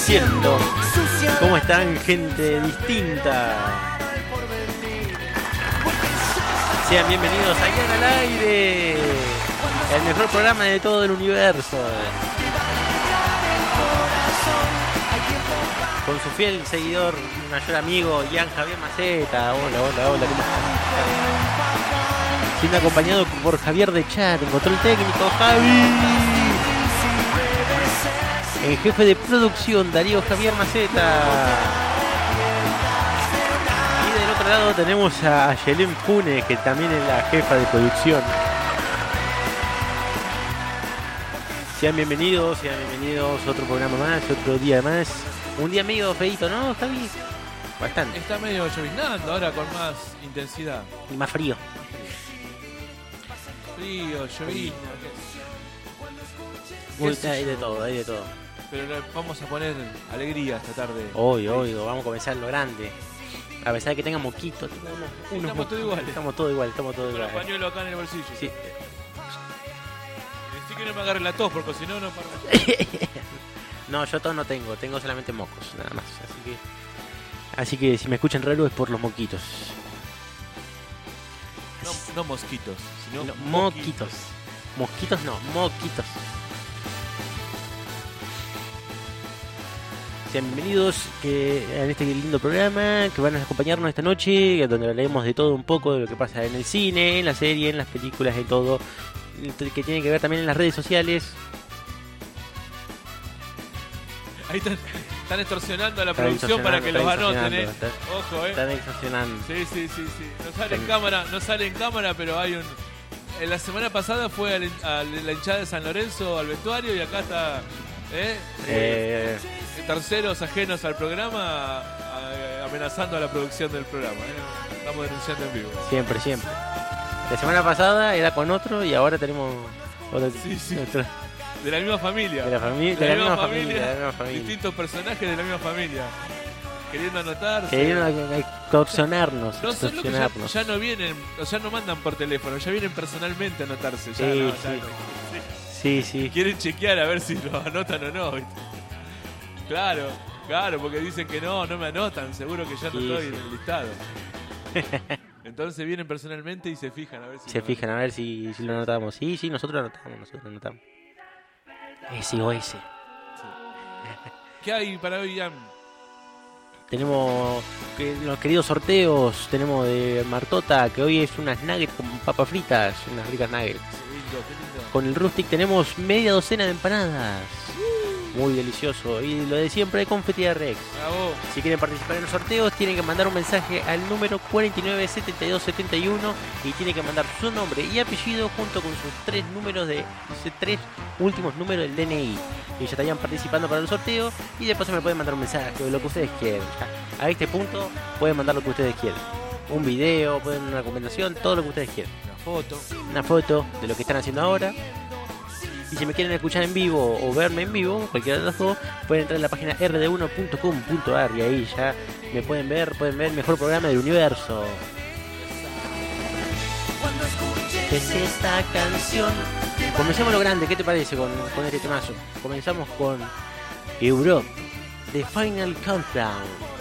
Cierto. ¿Cómo están, gente distinta? Sean bienvenidos a Guiar al Aire, el mejor programa de todo el universo. Con su fiel seguidor, mi mayor amigo, Ian Javier Maceta. Hola, ¿cómo están? Siendo acompañado por Javier de Chat, en control técnico, Javi. El jefe de producción, Darío Javier Maceta. Y del otro lado tenemos a Yelén Funes, que también es la jefa de producción. Sean bienvenidos a otro programa más, otro día más. Un día medio feíto, ¿no, Javi? Bastante. Está medio lloviznando ahora con más intensidad. Y más frío. Frío, llovizna. Hay de todo. Pero vamos a poner alegría esta tarde. Hoy, vamos a comenzar lo grande. A pesar de que tenga moquitos. Estamos todos iguales. Estamos todos iguales. Con el pañuelo acá en el bolsillo. Sí. Así que no me agarre la tos, porque si no, no paro. No, yo tos no tengo solamente mocos, nada más. Así que si me escuchan raro es por los moquitos. No mosquitos, sino no, moquitos. Mosquitos no, moquitos. Sean bienvenidos a este lindo programa que van a acompañarnos esta noche, donde hablaremos de todo un poco, de lo que pasa en el cine, en la serie, en las películas, de todo, que tiene que ver también en las redes sociales. Ahí están extorsionando a la producción para que los anoten, Ojo, Están extorsionando. Sí. No sale en cámara, pero hay un... En la semana pasada fue a la hinchada de San Lorenzo al vestuario y acá está... terceros ajenos al programa amenazando a la producción del programa. Estamos denunciando en vivo. Siempre. La semana pasada era con otro y ahora tenemos otro. Sí. Otro. De la misma familia. De la misma familia. Distintos personajes de la misma familia. Queriendo anotarse. Queriendo extorsionarnos. No solo que ya no vienen, o sea, no mandan por teléfono, ya vienen personalmente a anotarse. Sí. Quieren chequear a ver si lo anotan o no, ¿viste? Claro, porque dicen que no me anotan, seguro que ya no estoy en el listado. Entonces vienen personalmente y se fijan a ver si lo anotamos. Sí, nosotros lo anotamos. SOS. Sí. ¿Qué hay para hoy, Ian? Tenemos los queridos sorteos. Tenemos de Martota, que hoy es unas nuggets con papas fritas, unas ricas nuggets. Qué lindo. Con el Rustic tenemos media docena de empanadas. Muy delicioso. Y lo de siempre, confeti de Rex. Bravo. Si quieren participar en los sorteos, tienen que mandar un mensaje al número 497271 y tienen que mandar su nombre y apellido junto con sus tres últimos números del DNI. Y ya estarían participando para el sorteo. Y después me pueden mandar un mensaje o lo que ustedes quieran. A este punto pueden mandar lo que ustedes quieran. Un video, pueden una recomendación, todo lo que ustedes quieran. Una foto de lo que están haciendo ahora. Y si me quieren escuchar en vivo o verme en vivo, cualquiera de las dos, pueden entrar en la página rd1.com.ar y ahí ya me pueden ver el mejor programa del universo. Es esta canción. Comencemos lo grande, ¿qué te parece con este temazo? Comenzamos con Europe, The Final Countdown.